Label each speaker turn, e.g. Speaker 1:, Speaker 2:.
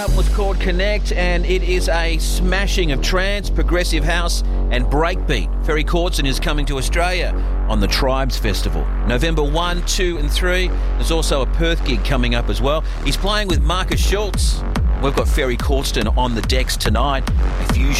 Speaker 1: Album was called Connect, and it is a smashing of trance, progressive house and breakbeat. Ferry Corsten is coming to Australia on the Tribes Festival. November 1, 2 and 3. There's also a Perth gig coming up as well. He's playing with Marcus Schultz. We've got Ferry Corsten on the decks tonight. A few